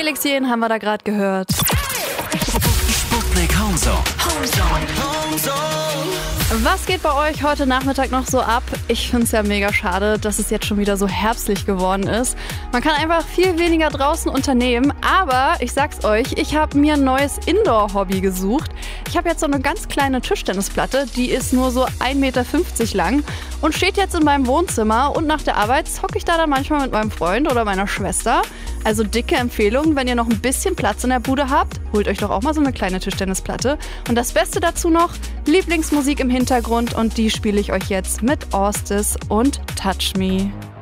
Felix Jähn haben wir da gerade gehört. Sputnik Homezone. Was geht bei euch heute Nachmittag noch so ab? Ich finde es ja mega schade, dass es jetzt schon wieder so herbstlich geworden ist. Man kann einfach viel weniger draußen unternehmen, aber ich sag's euch, ich habe mir ein neues Indoor-Hobby gesucht. Ich habe jetzt so eine ganz kleine Tischtennisplatte, die ist nur so 1,50 Meter lang und steht jetzt in meinem Wohnzimmer und nach der Arbeit zocke ich da dann manchmal mit meinem Freund oder meiner Schwester. Also dicke Empfehlung, wenn ihr noch ein bisschen Platz in der Bude habt, holt euch doch auch mal so eine kleine Tischtennisplatte. Und das Beste dazu noch, Lieblingsmusik im Hintergrund und die spiele ich euch jetzt mit Orstis und Touch Me.